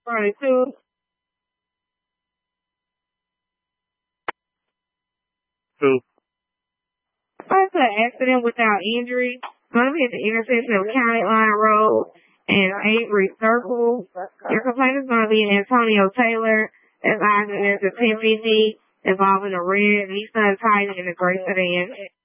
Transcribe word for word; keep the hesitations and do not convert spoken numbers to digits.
forty-two. Two. First, an accident without injury. Going to be at the intersection of County Line Road and Avery Circle. Your complaint is going to be Antonio Taylor, advising there's a ten fifty involving a red Nissan Titan and a gray sedan.